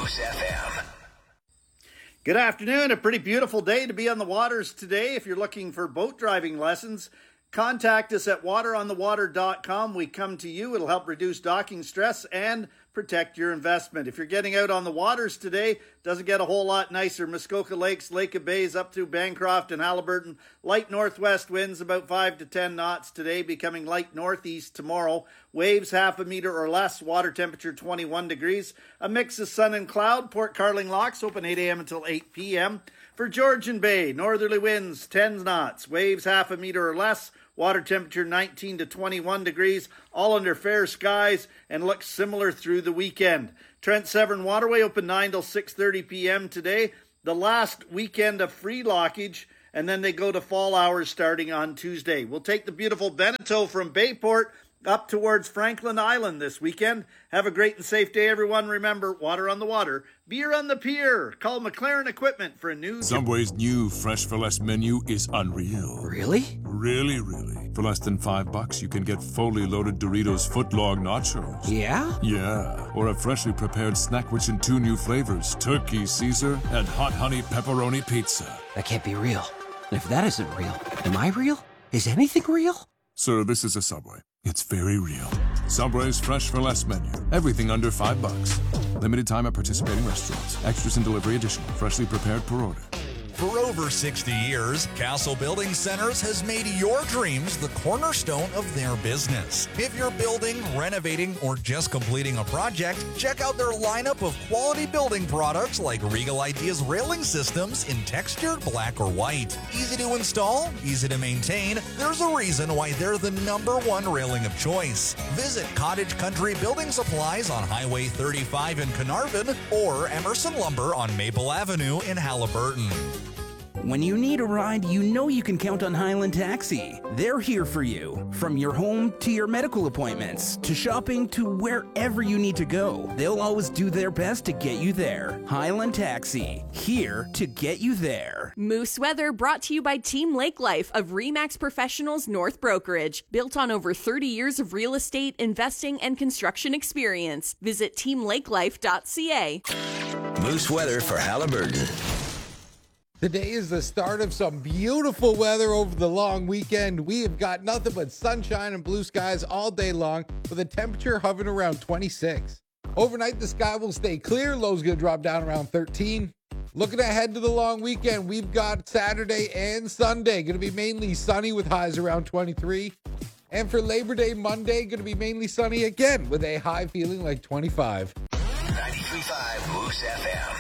Moose FM. Good afternoon. A pretty beautiful day to be on the waters today. If you're looking for boat driving lessons, contact us at wateronthewater.com. We come to you. It'll help reduce docking stress and protect your investment. If you're getting out on the waters today, doesn't get a whole lot nicer. Muskoka Lakes, Lake of Bays up through Bancroft and Haliburton. Light northwest winds about 5 to 10 knots today, becoming light northeast tomorrow. Waves half a meter or less. Water temperature 21 degrees. A mix of sun and cloud. Port Carling locks open 8 a.m. until 8 p.m. For Georgian Bay, northerly winds 10 knots. Waves half a meter or less. Water temperature 19 to 21 degrees, all under fair skies, and looks similar through the weekend. Trent Severn Waterway open 9 till 6:30 p.m. today. The last weekend of free lockage, and then they go to fall hours starting on Tuesday. We'll take the beautiful Beneteau from Bayport up towards Franklin Island this weekend. Have a great and safe day, everyone. Remember, water on the water, beer on the pier. Call McLaren Equipment for a new... Subway's new Fresh for Less menu is unreal. Really? Really. For less than $5, you can get fully loaded Doritos footlong nachos. Yeah? Yeah. Or a freshly prepared snack rich in 2 new flavors, Turkey Caesar and Hot Honey Pepperoni Pizza. That can't be real. If that isn't real, am I real? Is anything real? Sir, this is a Subway. It's very real. Subway's Fresh for Less menu. Everything under $5. Limited time at participating restaurants. Extras and delivery additional. Freshly prepared per order. For over 60 years, Castle Building Centers has made your dreams the cornerstone of their business. If you're building, renovating, or just completing a project, check out their lineup of quality building products like Regal Ideas railing systems in textured black or white. Easy to install, easy to maintain. There's a reason why they're the #1 railing of choice. Visit Cottage Country Building Supplies on Highway 35 in Carnarvon or Emerson Lumber on Maple Avenue in Haliburton. When you need a ride, you know you can count on Highland Taxi. They're here for you. From your home to your medical appointments, to shopping, to wherever you need to go. They'll always do their best to get you there. Highland Taxi, here to get you there. Moose Weather brought to you by Team Lake Life of RE/MAX Professionals North Brokerage. Built on over 30 years of real estate, investing, and construction experience. Visit teamlakelife.ca. Moose Weather for Haliburton. Today is the start of some beautiful weather over the long weekend. We have got nothing but sunshine and blue skies all day long with a temperature hovering around 26. Overnight, the sky will stay clear. Low's going to drop down around 13. Looking ahead to the long weekend, we've got Saturday and Sunday going to be mainly sunny with highs around 23. And for Labor Day Monday, going to be mainly sunny again with a high feeling like 25. 93.5 Moose FM.